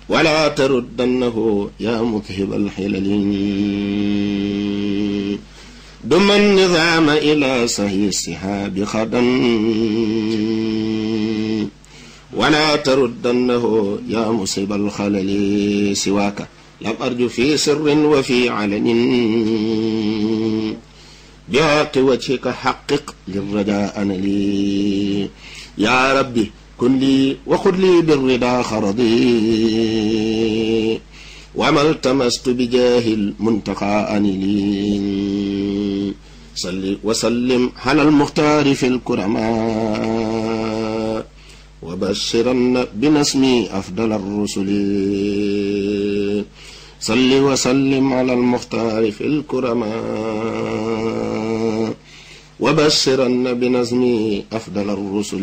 ولا تردنه يا مذهب الحلل دم النظام إلى صحي السحاب خدا ولا تردنه يا مصيب الخلل سواك لم أرجو في سر وفي علن بحق وجهك حقق للرجاء أنا لي يا ربي كن لي وخذ لي بالرضا خرضي وما التمست بجاه المنتقى أنا لي صل وسلم على المختار في الكرماء وبشرن بنسمي أفضل الرسل صل وسلم على المختار في الكرماء وبشرن بنسمي أفضل الرسل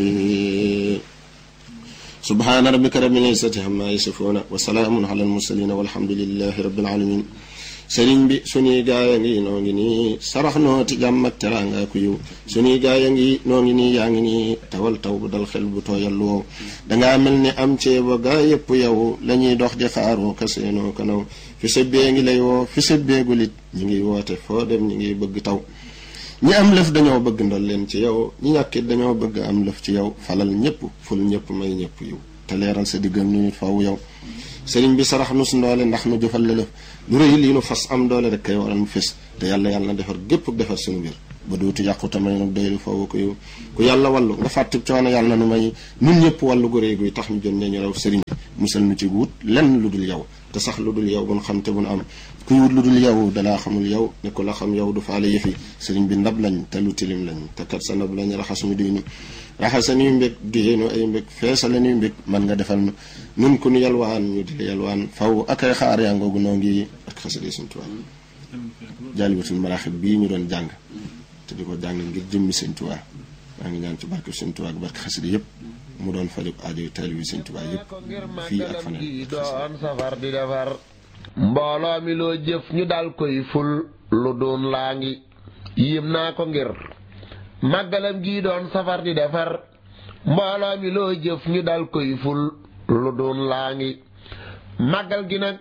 سبحان ربك رب العزة عما يصفون وسلام على المرسلين والحمد لله رب العالمين sëriñ bi suñuy gaaya ngi noo ngi nii sarax noo ti jàmm ak teraanga ku yiw suñuy gaaya ngi noo ngi nii yaa ngi nii tawal taw bu dal xel bu tooyal woow dangaa mel ni am ceeba gaa yëpp yow lañuy dox di xaaroo ka seenoo ka naw fi sa bee ngi lay woo fi sa beegulit ñi ngi woote foo dem ñi ngi bëgg taw ñi am lëf dañoo bëgg ndol leen ci yow ñi ñàkkit dañoo bëgg am lëf ci yow falal ñëpp ful ñëpp may ñëpp yiw te leeral sa diggal ñu faw yow sëriñ bi sarax nu su ndoole ndax nu jëfal la lëf lu rëy lii nu fas am doole rek kay waral mu fes te yàlla na defar gépp defar suñu mbir ba dootu yàqu tamay nag doylu foofu ko yow ku yàlla wallu nga fàttib coono yàlla na nu may nun ñëpp wàllu gu réy guy tax ñu jot ñu raw sëriñ bi musal nu ci wut lenn lu dul yow te sax lu dul yow buñ xam te buñ am kuy wut lu dul yow dalaa xamul yow ne ko la xam yow du faale yëfi sëriñ bi ndab lañ te lu tilim lañ te kat sa ndab lañ raxas mu diinu raxasa nuy mbég duyéenu ay mbég feesa la nuy mbég man nga defal nu nun ku nu yalwaan ñu di la yalwaan faw ak ay xaar yaa ngoogu noo ngi ak xasida Sëñ Tuubaa jaalibatul maraaxib bii ñu doon jàng te di ko jàng ngir jëmmi Sëñ Tuubaa maa ngi ñaan ci barke Sëñ Tuubaa ak barke xasida yëpp mu doon fajug aajo yu taalibe Sëñ Tuubaa yëpp fii ak faneen doon safar di defar mbooloo mi loo jëf ñu dal koy ful lu doon laa ngi yim naa ko ngir màggalam gii doon safar di defar mbooloo mi loo jëf ñu dal koy ful lu doon laa ngi màggal gi nag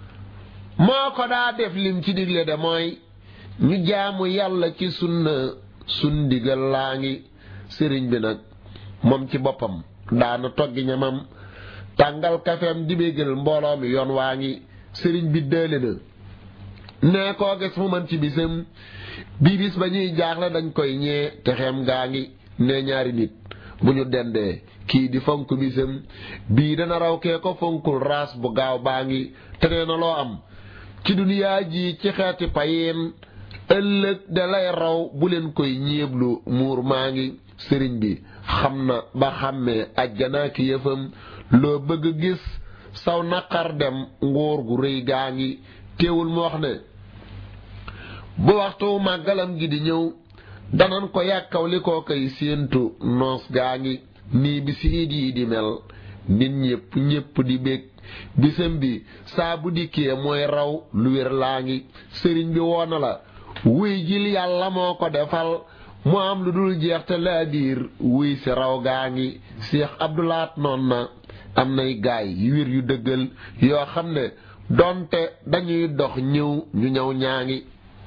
moo ko daa def lim ci digle de mooy ñu jaamu yàlla ci sunna sun digal laa ngi sëriñ bi nag moom ci boppam daana toggi ñamam tàngal kafeem di bégal mbooloo mi yoon waa ngi sëriñ bi dële na nee koo gis mu man ci bisam bii bis ba ñuy jaaxle dañ koy ñee te xem gaa ngi ne ñaari nit bu ñu dendee kii di fonk bisam bii dana raw kee ko fonkul raas bu gaaw baa ngi te nee na loo am ci duniyaa ji ci xeeti payin ëllëg da lay raw bu leen koy ñeeblu muur maa ngi sëriñ bi xam na ba xàmmee ajjanaa ki yëfam loo bëgg gis saw naqar dem nguur gu rëy gaa ngi teewul mu wax ne bu waxtu màggalam gi di ñëw danan ko yàkkaw li koo koy séentu noos gaa ngi nii bi si it yi di mel nit ñépp di bég bisam bi saa bu dikkee mooy raw lu wér laa ngi sëriñ bi woona la wuy jil yàlla moo ko defal mu am lu dul jeex te laa biir wuy si raw gaa ngi Cheikh Abdoulaat noon na am nay gaay yu wér yu dëggal yoo xam ne donte dañuy dox ñëw ñu ñëw ñaa ngi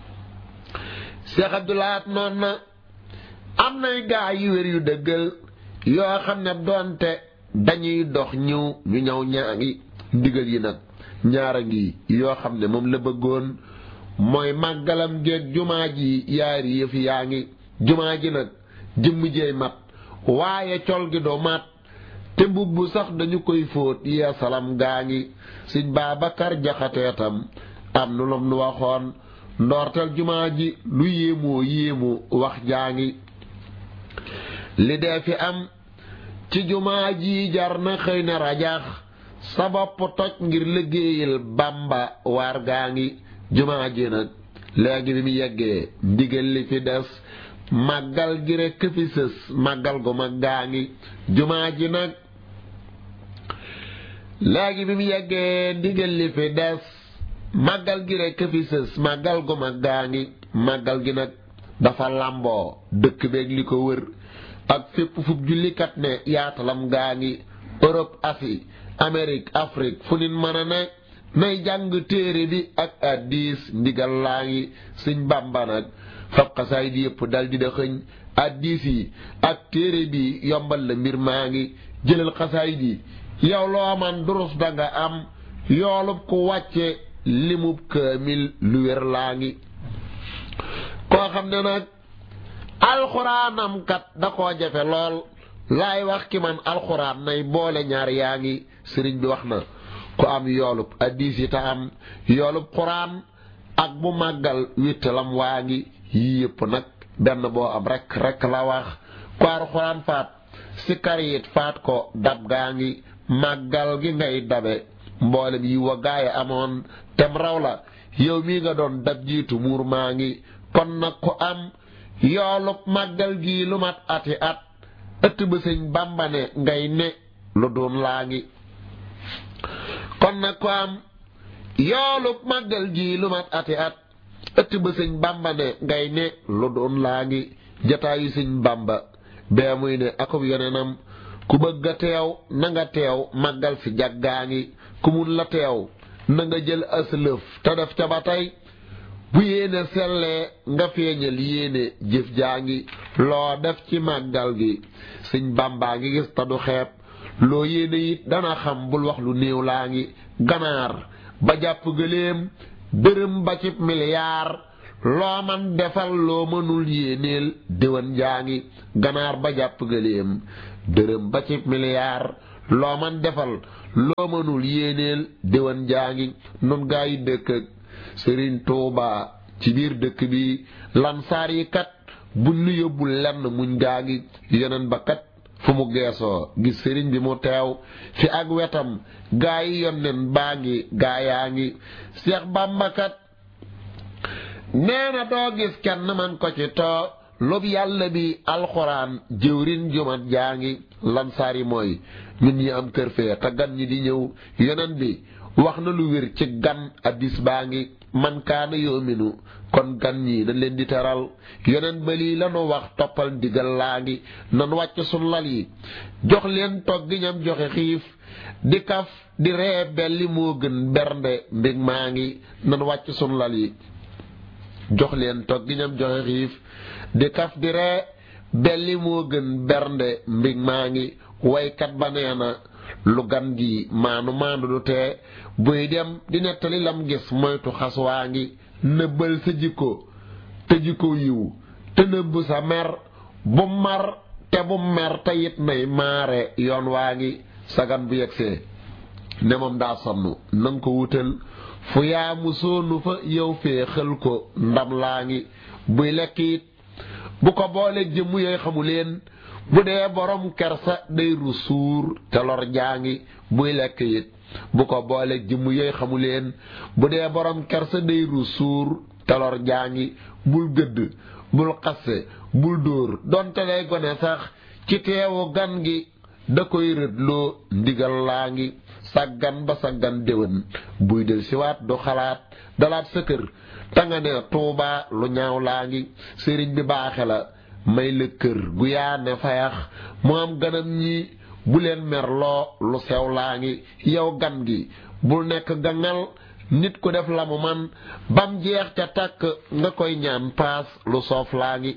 Cheikh Abdoulaat noon na am nay gaay yu wér yu dëggal yoo xam ne donte dañuy dox ñëw ñu ñëw ñaa ngi ndigal yi nag ñaara ngi yoo xam ne moom la bëggoon mooy màggalam géeg jumaa ji yaari yëf yaa ngi jumaa ji nag jëmm jeey mat waaye col gi doo mat te mbubb sax dañu koy fóot yee salam gaa ngi Sëñ Babacar Jaxateetam am nu lam nu waxoon ndoortel jumaa ji lu yéemu wax jaa ngi li dee fi am ci jumaa ji jar na xëy na rajax sa bopp toj ngir liggéeyal Bàmba waar gaa ngi jumaa ji nag léegi bi mu yeggee ndigal li fi des màggal gi rekk fi sës màggal gu mag gaa ngi jumaa ji nag léegi bi mu yeggee ndigal li fi des màggal gi rekk fi sës màggal gu mag gaa ngi màggal gi nag dafa làmboo dëkk beeg li ko wër ak fépp fub jullikat ne yaatalam gaa ngi Europe Asie Amérique Afrique fu nit mën a ne nay jàng téere bi ak hadiis ndigal laa ngi Sëñ Bàmba nag fab xasaay di yëpp dal di dëxëñ hadiis yi ak téere bi yombal la mbir maa ngi jëlal xasaay di yow loo man durus danga am yoolub ku wàcce limub kaamil lu wér laa ngi koo xam ne nag alxuraanam kat da koo jafe lool laay wax ki man alxuraan nay boole ñaar yaa ngi sëriñ bi wax na ku am yoolub hadiis yi ta am yoolub xuraan ak bu màggal wittalam waa ngi yii yëpp nag benn boo am rek la wax ku alxuraan faat sikar yit faat ko dab gaa ngi màggal gi ngay dabe mboolem yi wa gaaya amoon tem raw la yow mii nga doon dab jiitu muur maa ngi kon nag ku am yoolub màggal gi lu mat ati at ëtt ba Sëñ Bàmba ne ngay ne lu doon laa ngi kon nag ku am yoolub màggal gi lu mat ati at ëtt ba Sëñ Bàmba ne ngay ne lu doon laa ngi jataayu Sëñ Bàmba bee muy ne akub yonenam ku bëgg a teew na nga teew màggal si jaggaa ngi ku mun la teew na nga jël aslëf te def ca ba tey bu yéene sellee nga feeñal yéene jëf jaa ngi loo def ci màggal gi Sëñ Bàmbaa ngi gis ta du xeeb loo yéene it dana xam bul wax lu néew laa ngi ganaar ba jàpp gëléem dërëm ba cib miliyaar loo man defal loo mënul yéeneel déwan jaa ngi ganaar ba jàpp gëléem dërëm ba cib miliyaar loo man defal loo mënul yéeneel déwan jaa ngi nun gaa yi dëkk ak Sëriñ Tuubaa ci biir dëkk bi lansaar yi kat bu nu yóbbul lenn muñ gaa ngi yeneen ba kat fu mu geesoo gis sëriñ bi mu teew fi ak wetam gaa yi yonneen baa ngi gaa yaa ngi Seex Bàmba kat nee na doo gis kenn man ko ci too lub yàlla bi alxuraan jëwrin jumat jaa ngi lansaar yi mooy ñun ñi am kër fee te gan ñi di ñëw yeneen bi wax na lu wér ci gan hadiis baa ngi man kaana yoominu kon gan ñi dañ leen di teral yeneen ba lii lanu wax toppal ndigal laa ngi nan wàcc sun lal yi jox leen togg ñam joxe xiif di kaf di ree belli moo gën bernde mbég maa ngi nan wàcc sun lal yi jox leen togg ñam joxe xiif di kaf di ree belli moo gën bernde mbég maa ngi waykat ba nee na lu gan gi maanu du tee buy dem di nettali lam gis moytu xas waa ngi nëbbal sa jikko te jikko yiw te nëbb sa mer bu mar te bu mer te it nay maare yoon waa ngi sagan bu yegsee ne moom daa sonn nanga ko wutal fu yaa mu soonu fa yow fee xël ko ndam laa ngi buy lekk it bu ko boole jëmm yooy xamu leen bu dee borom kersa day ru suur te lor jaa ngi buy lekk it bu ko boole jëmm yooy xamu leen bu dee borom kersa day ru suur te lor jaa ngi bul gëdd bul xasse bul dóor donte lay gone sax ci teewu gan gi da koy rëdloo ndigal laa ngi sàggan ba sàggan déwén buy del siwaat du xalaat dalaat sa kër tanga ne Tuubaa lu ñaaw laa ngi sëriñ bi baaxe la may la kër gu yaa ne fayax mu am ganam ñi bu leen merloo lu sew laa ngi yow gan gi bul nekk gangal nit ku def la mu man bam jeex ca tàkk nga koy ñaan paas lu soof laa ngi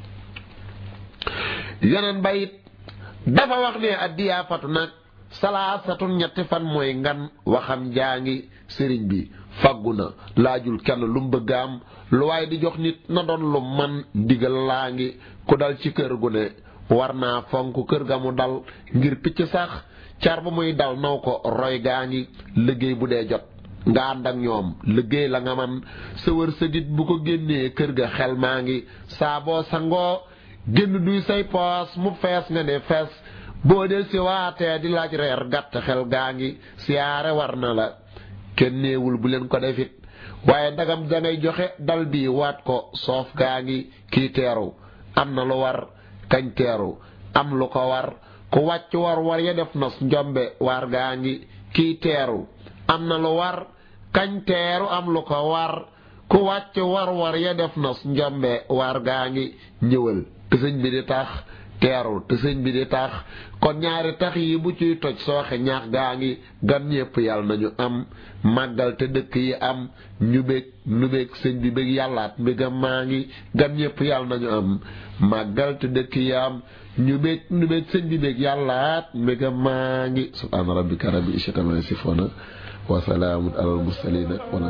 yeneen bayit dafa wax ne addiyaa fatu nag salaasatun ñetti fan mooy ngan waxam jaa ngi sëriñ bi faggu na laajul kenn lu mu bëgg am lu waaye di jox nit na doon lu man ndigal laa ngi ku dal ci kër gu ne war naa fonk kër ga mu dal ngir picc sax car bu muy dal naw ko roy gaa ngi liggéey bu dee jot nga ànd ak ñoom liggéey la nga man sa wër sa dit bu ko génnee kër ga xel maa ngi saa boo sangoo génn duy say poos mu fees nga ne fees boo del si waatee di laaj reer gàtt xel gaa ngi siyaare war na la kenn néewul bu leen ko defit waaye ndagam dangay joxe dal bi waat ko soof gaa ngi kii teeru am na lu war kañ teeru am lu ko war ku wàcc war ya def nos njombe war gaa ngi kii teeru am na lu war kañ teeru am lu ko war ku wàcc war ya def nos njombe war gaa ngi ñëwal te sëñ bi di tax teerul te sëñ bi di tax kon ñaari tax yi bu ciy toj sooxe ñaax gaa ngi gan ñépp yàlla nañu am màggal te dëkk yi am ñu bég nu bég sëñ bi bég yàllaat mbégam maa ngi gan ñépp yàlla nañu am màggal te dëkk yi am ñu bég nu bég sëñ bi bég yàllaat mbégam maa ngi subhaana rabbika rabbil izzati ammaa yasifuuna wa salaamun alal mursaliina